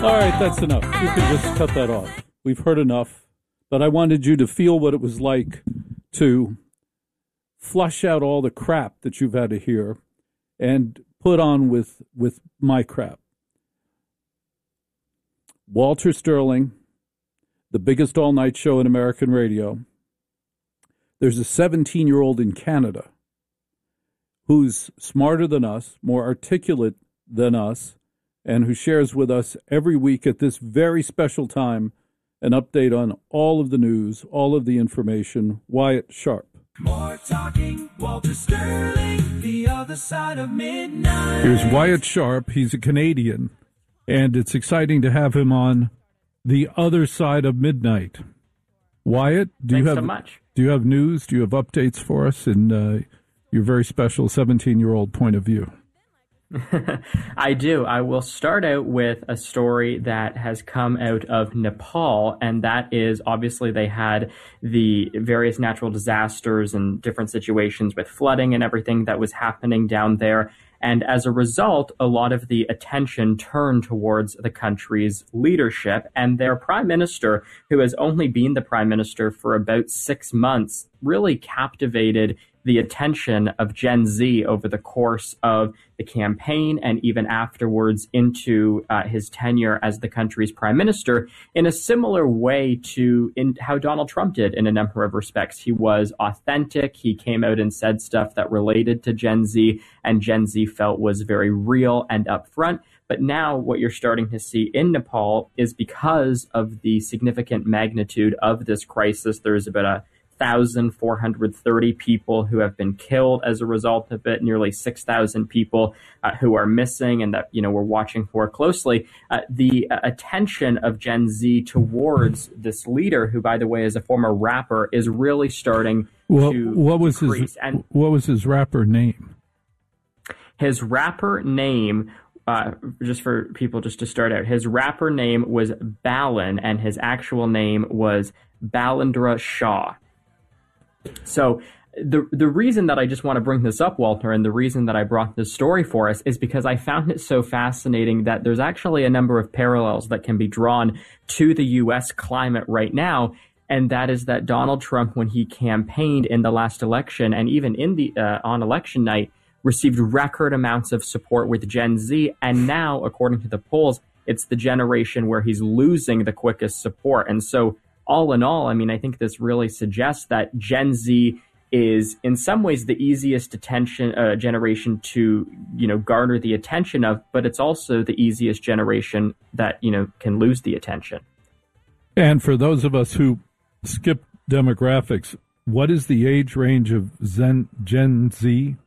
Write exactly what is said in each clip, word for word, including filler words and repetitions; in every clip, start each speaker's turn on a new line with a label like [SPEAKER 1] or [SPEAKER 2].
[SPEAKER 1] All right, that's enough. You can just cut that off. We've heard enough. But I wanted you to feel what it was like to flush out all the crap that you've had to hear and put on with, with my crap. Walter Sterling, the biggest all-night show in American radio. There's a seventeen-year-old in Canada who's smarter than us, more articulate than us, and who shares with us every week at this very special time an update on all of the news, all of the information. Wyatt Sharp.
[SPEAKER 2] More talking, Walter Sterling, the other side of midnight.
[SPEAKER 1] Here's Wyatt Sharp. He's a Canadian, and it's exciting to have him on the other side of midnight. Wyatt, do
[SPEAKER 3] Thanks
[SPEAKER 1] you have
[SPEAKER 3] so much.
[SPEAKER 1] Do you have news? Do you have updates for us in uh, your very special seventeen-year-old point of view?
[SPEAKER 3] I do. I will start out with a story that has come out of Nepal, and that is obviously they had the various natural disasters and different situations with flooding and everything that was happening down there. And as a result, a lot of the attention turned towards the country's leadership, and their prime minister, who has only been the prime minister for about six months, really captivated the attention of Gen Z over the course of the campaign and even afterwards into uh, his tenure as the country's prime minister in a similar way to in how Donald Trump did in a number of respects. He was authentic. He came out and said stuff that related to Gen Z, and Gen Z felt was very real and upfront. But now what you're starting to see in Nepal is because of the significant magnitude of this crisis, there's about a one thousand four hundred thirty people who have been killed as a result of it, nearly six thousand people uh, who are missing and that, you know, we're watching for closely. Uh, the uh, attention of Gen Z towards this leader, who, by the way, is a former rapper, is really starting
[SPEAKER 1] well,
[SPEAKER 3] to
[SPEAKER 1] what was
[SPEAKER 3] decrease.
[SPEAKER 1] His,
[SPEAKER 3] and
[SPEAKER 1] what was his rapper name?
[SPEAKER 3] His rapper name, uh, just for people just to start out, his rapper name was Balin, and his actual name was Balendra Shah. So the the reason that I just want to bring this up, Walter, and the reason that I brought this story for us is because I found it so fascinating that there's actually a number of parallels that can be drawn to the U S climate right now. And that is that Donald Trump, when he campaigned in the last election and even in the uh, on election night, received record amounts of support with Gen Z. And now, according to the polls, it's the generation where he's losing the quickest support. And so all in all, I mean, I think this really suggests that Gen Z is in some ways the easiest attention uh, generation to, you know, garner the attention of, but it's also the easiest generation that, you know, can lose the attention.
[SPEAKER 1] And for those of us who skip demographics, what is the age range of Zen, Gen Z?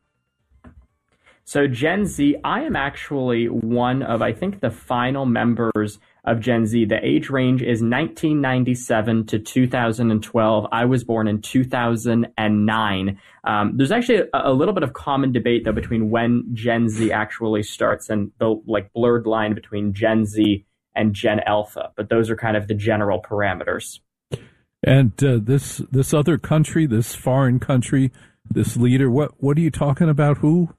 [SPEAKER 3] So Gen Z, I am actually one of, I think, the final members of Gen Z. The age range is nineteen ninety-seven to two thousand twelve. I was born in two thousand nine. Um, there's actually a, a little bit of common debate, though, between when Gen Z actually starts and the like blurred line between Gen Z and Gen Alpha. But those are kind of the general parameters.
[SPEAKER 1] And uh, this this other country, this foreign country, this leader, what what are you talking about? Who?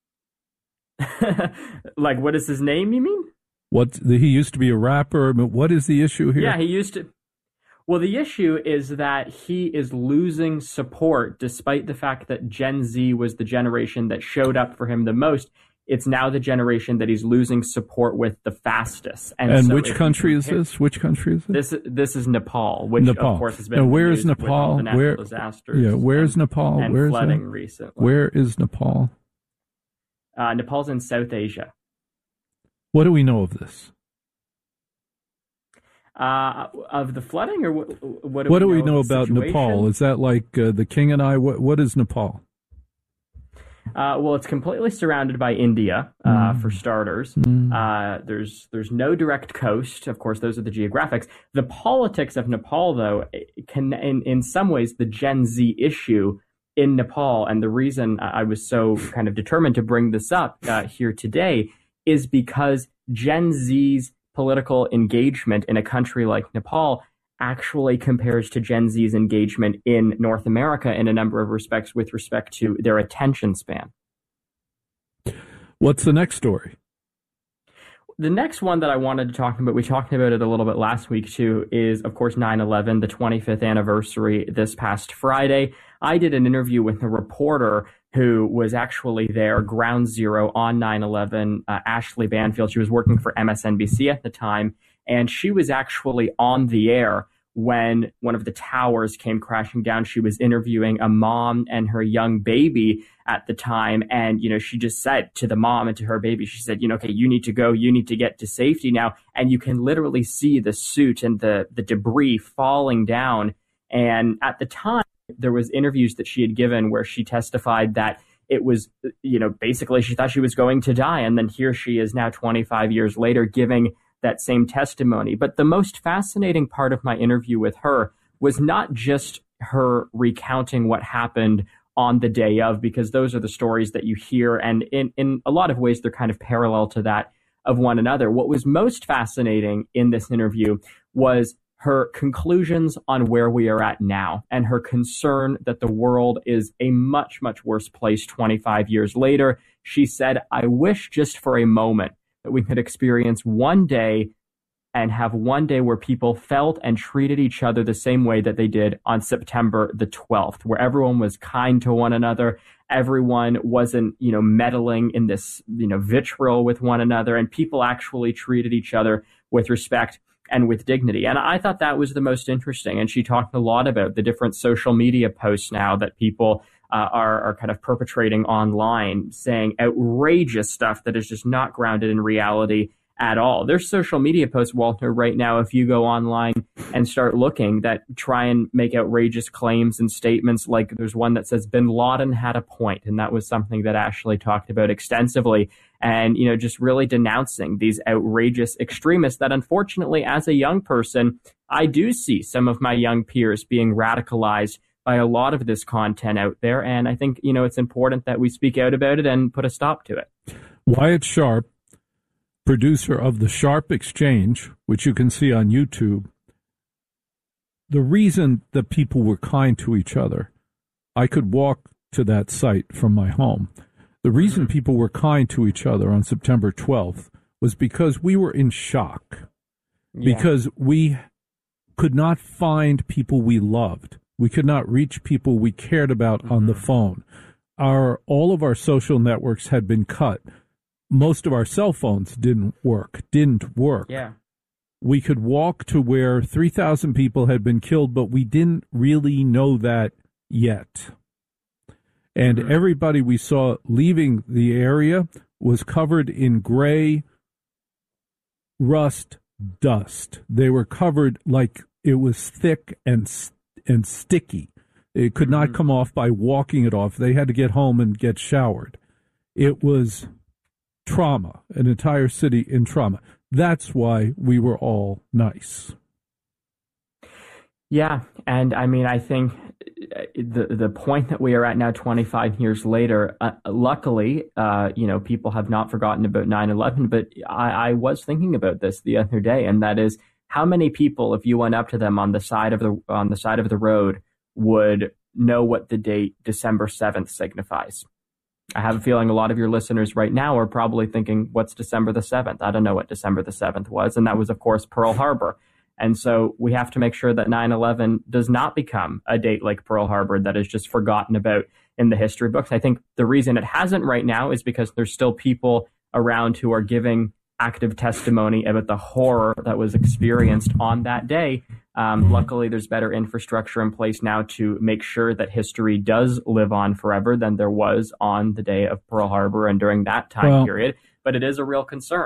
[SPEAKER 3] Like, what is his name, you mean?
[SPEAKER 1] What, he used to be a rapper. What is the issue here?
[SPEAKER 3] Yeah, he used to. Well, the issue is that he is losing support despite the fact that Gen Z was the generation that showed up for him the most. It's now the generation that he's losing support with the fastest.
[SPEAKER 1] And, and so which country is this? Which country is this?
[SPEAKER 3] This this is Nepal, which
[SPEAKER 1] Nepal.
[SPEAKER 3] of course has been
[SPEAKER 1] and where is Nepal?
[SPEAKER 3] With all the
[SPEAKER 1] where
[SPEAKER 3] disasters?
[SPEAKER 1] Yeah, where is
[SPEAKER 3] and,
[SPEAKER 1] Nepal?
[SPEAKER 3] And
[SPEAKER 1] where
[SPEAKER 3] flooding
[SPEAKER 1] is
[SPEAKER 3] recently.
[SPEAKER 1] Where is Nepal?
[SPEAKER 3] Uh, Nepal's in South Asia.
[SPEAKER 1] What do we know of this?
[SPEAKER 3] Uh, of the flooding, or what? What do,
[SPEAKER 1] what
[SPEAKER 3] we,
[SPEAKER 1] do
[SPEAKER 3] know,
[SPEAKER 1] we know about
[SPEAKER 3] situation?
[SPEAKER 1] Nepal? Is that like uh, the King and I? What What is Nepal?
[SPEAKER 3] Uh, well, it's completely surrounded by India, uh,
[SPEAKER 1] mm.
[SPEAKER 3] for starters.
[SPEAKER 1] Mm.
[SPEAKER 3] Uh, there's there's no direct coast. Of course, those are the geographics. The politics of Nepal, though, can in in some ways the Gen Z issue in Nepal, and the reason I was so kind of determined to bring this up uh, here today is because Gen Z's political engagement in a country like Nepal actually compares to Gen Z's engagement in North America in a number of respects with respect to their attention span.
[SPEAKER 1] What's the next story?
[SPEAKER 3] The next one that I wanted to talk about, we talked about it a little bit last week too, is of course nine eleven, the twenty-fifth anniversary this past Friday. I did an interview with a reporter who was actually there, ground zero on nine eleven, uh, Ashley Banfield. She was working for M S N B C at the time, and she was actually on the air when one of the towers came crashing down. She was interviewing a mom and her young baby at the time. And, you know, she just said to the mom and to her baby, she said, you know, okay, you need to go, you need to get to safety now. And you can literally see the suit and the, the debris falling down. And at the time, there was interviews that she had given where she testified that it was, you know, basically she thought she was going to die. And then here she is now twenty-five years later giving that same testimony. But the most fascinating part of my interview with her was not just her recounting what happened on the day of, because those are the stories that you hear. And in, in a lot of ways, they're kind of parallel to that of one another. What was most fascinating in this interview was her conclusions on where we are at now and her concern that the world is a much, much worse place twenty-five years later. She said, I wish just for a moment that we could experience one day and have one day where people felt and treated each other the same way that they did on September the twelfth, where everyone was kind to one another. Everyone wasn't, you know, meddling in this, you know, vitriol with one another, and people actually treated each other with respect and with dignity. And I thought that was the most interesting. And she talked a lot about the different social media posts now that people Uh, are, are kind of perpetrating online, saying outrageous stuff that is just not grounded in reality at all. There's social media posts, Walter, right now, if you go online and start looking, that try and make outrageous claims and statements. Like there's one that says Bin Laden had a point, and that was something that Ashley talked about extensively. And, you know, just really denouncing these outrageous extremists that, unfortunately, as a young person, I do see some of my young peers being radicalized by a lot of this content out there. And I think, you know, it's important that we speak out about it and put a stop to it.
[SPEAKER 1] Wyatt Sharp, producer of the Sharp Exchange, which you can see on YouTube, the reason that people were kind to each other, I could walk to that site from my home. The reason people were kind to each other on September twelfth was because we were in shock, yeah. because we could not find people we loved. We could not reach people we cared about mm-hmm. on the phone. Our all of our social networks had been cut. Most of our cell phones didn't work, didn't work.
[SPEAKER 3] Yeah.
[SPEAKER 1] We could walk to where three thousand people had been killed, but we didn't really know that yet. And mm-hmm. everybody we saw leaving the area was covered in gray rust dust. They were covered like it was thick and and sticky. It could not come off by walking it off. They had to get home and get showered. It was trauma, an entire city in trauma. That's why we were all nice.
[SPEAKER 3] Yeah, and I mean, I think the the point that we are at now, twenty-five years later, uh, luckily, uh, you know, people have not forgotten about nine eleven, but I, I was thinking about this the other day, and that is, how many people, if you went up to them on the side of the on the side of the road, would know what the date December seventh signifies? I have a feeling a lot of your listeners right now are probably thinking, what's December the seventh? I don't know what December the seventh was. And that was, of course, Pearl Harbor. And so we have to make sure that nine eleven does not become a date like Pearl Harbor that is just forgotten about in the history books. I think the reason it hasn't right now is because there's still people around who are giving active testimony about the horror that was experienced on that day. Um, luckily, there's better infrastructure in place now to make sure that history does live on forever than there was on the day of Pearl Harbor and during that time well, period. But it is a real concern.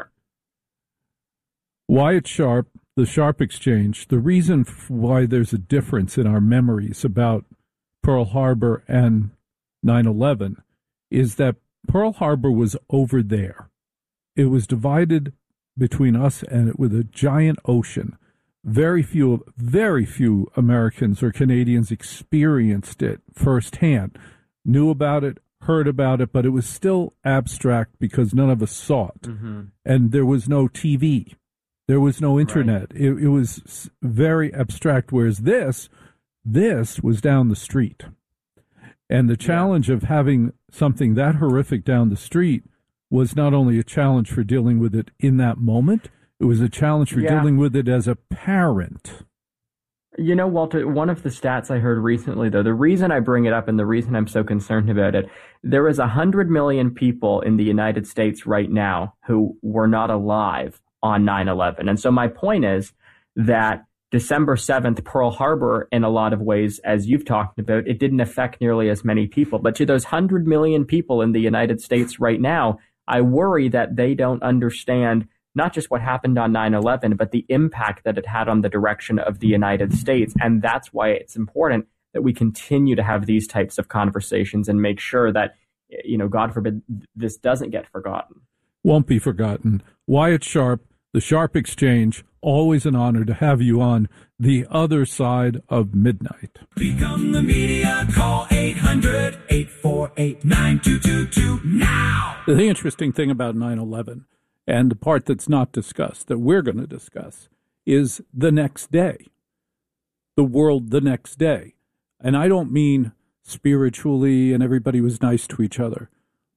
[SPEAKER 1] Wyatt Sharp, the Sharp Exchange, the reason why there's a difference in our memories about Pearl Harbor and nine eleven is that Pearl Harbor was over there. It was divided between us and it with a giant ocean. Very few, very few Americans or Canadians experienced it firsthand, knew about it, heard about it, but it was still abstract because none of us saw it. Mm-hmm. And there was no T V. There was no internet. Right. It, it was very abstract, whereas this, this was down the street. And the challenge yeah. of having something that horrific down the street was not only a challenge for dealing with it in that moment, it was a challenge for
[SPEAKER 3] Yeah.
[SPEAKER 1] dealing with it as a parent.
[SPEAKER 3] You know, Walter, one of the stats I heard recently, though, the reason I bring it up and the reason I'm so concerned about it, there is one hundred million people in the United States right now who were not alive on nine eleven. And so my point is that December seventh, Pearl Harbor, in a lot of ways, as you've talked about, it didn't affect nearly as many people. But to those one hundred million people in the United States right now, I worry that they don't understand not just what happened on nine eleven, but the impact that it had on the direction of the United States. And that's why it's important that we continue to have these types of conversations and make sure that, you know, God forbid, this doesn't get forgotten.
[SPEAKER 1] Won't be forgotten. Wyatt Sharp, the Sharp Exchange, always an honor to have you on the other side of midnight.
[SPEAKER 2] Become the media. Call eight hundred, eight four eight, nine two two two now.
[SPEAKER 1] The interesting thing about nine eleven, and the part that's not discussed, that we're going to discuss, is the next day. The world the next day. And I don't mean spiritually and everybody was nice to each other.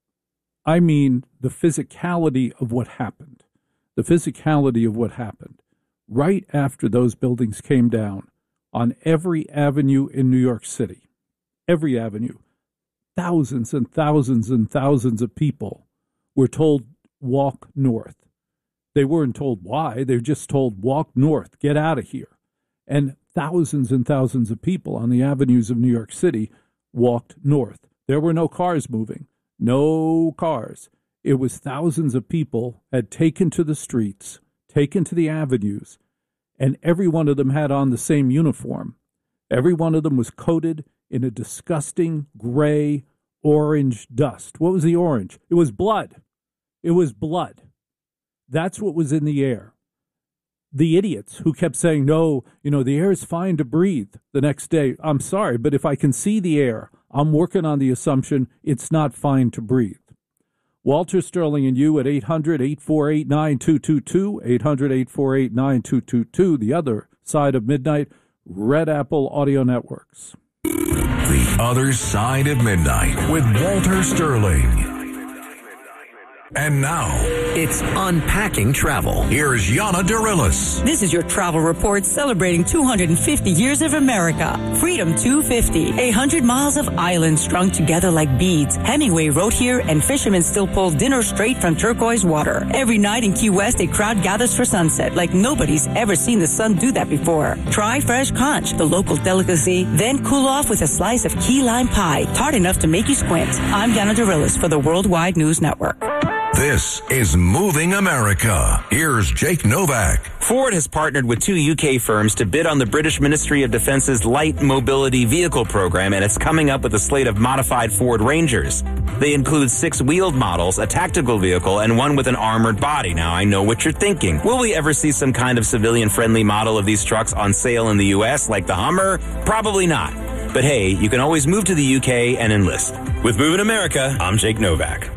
[SPEAKER 1] I mean the physicality of what happened. The physicality of what happened. Right after those buildings came down, on every avenue in New York City, every avenue, thousands and thousands and thousands of people were told, walk north. They weren't told why. They were just told, walk north, get out of here. And thousands and thousands of people on the avenues of New York City walked north. There were no cars moving, no cars. It was thousands of people had taken to the streets, taken to the avenues, and every one of them had on the same uniform. Every one of them was coated in a disgusting gray orange dust. What was the orange? It was blood. It was blood. That's what was in the air. The idiots who kept saying, no, you know, the air is fine to breathe the next day. I'm sorry, but if I can see the air, I'm working on the assumption it's not fine to breathe. Walter Sterling and you at eight hundred, eight four eight, nine two two two, eight hundred, eight four eight, nine two two two, the other side of midnight, Red Apple Audio Networks.
[SPEAKER 4] The Other Side of Midnight with Walter Sterling. And now,
[SPEAKER 5] it's Unpacking Travel.
[SPEAKER 4] Here's Yana Dorillis.
[SPEAKER 6] This is your travel report celebrating two hundred fifty years of America. Freedom two fifty, one hundred miles of islands strung together like beads. Hemingway wrote here, and fishermen still pull dinner straight from turquoise water. Every night in Key West, a crowd gathers for sunset like nobody's ever seen the sun do that before. Try fresh conch, the local delicacy, then cool off with a slice of key lime pie, tart enough to make you squint. I'm Yana Dorillis for the Worldwide News Network.
[SPEAKER 4] This is Moving America. Here's Jake Novak.
[SPEAKER 5] Ford has partnered with two U K firms to bid on the British Ministry of Defence's Light Mobility Vehicle program, and it's coming up with a slate of modified Ford Rangers. They include six wheeled models, a tactical vehicle, and one with an armored body. Now, I know what you're thinking. Will we ever see some kind of civilian-friendly model of these trucks on sale in the U S, like the Hummer? Probably not. But hey, you can always move to the U K and enlist. With Moving America, I'm Jake Novak.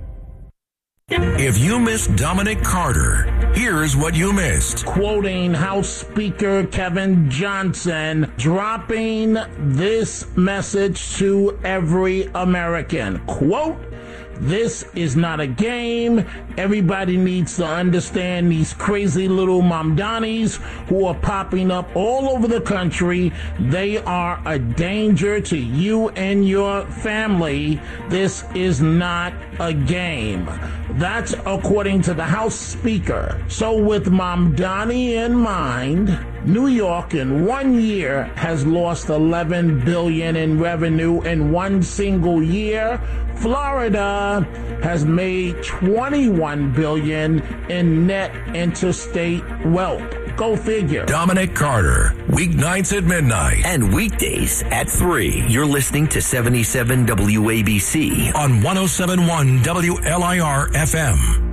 [SPEAKER 4] If you missed Dominic Carter, here's what you missed.
[SPEAKER 7] Quoting House Speaker Kevin Johnson, dropping this message to every American. Quote, this is not a game. Everybody needs to understand these crazy little Mamdanis who are popping up all over the country. They are a danger to you and your family. This is not a game. That's according to the House Speaker. So with Mamdani in mind, New York in one year has lost eleven billion dollars in revenue in one single year. Florida has made twenty-one billion dollars in net interstate wealth. Go figure.
[SPEAKER 4] Dominic Carter, weeknights at midnight.
[SPEAKER 5] And weekdays at three. You're listening to seventy-seven W A B C
[SPEAKER 4] On one oh seven point one W L I R F M.